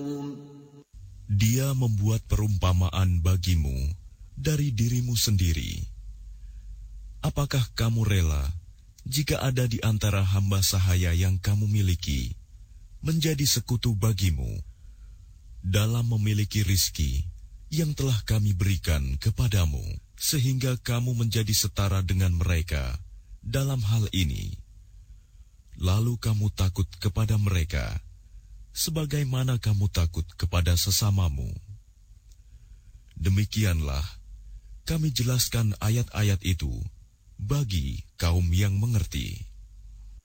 Dia membuat perumpamaan bagimu dari dirimu sendiri. Apakah kamu rela jika ada di antara hamba sahaya yang kamu miliki menjadi sekutu bagimu dalam memiliki rizki yang telah kami berikan kepadamu, sehingga kamu menjadi setara dengan mereka dalam hal ini? Lalu kamu takut kepada mereka sebagaimana kamu takut kepada sesamamu. Demikianlah kami jelaskan ayat-ayat itu bagi kaum yang mengerti.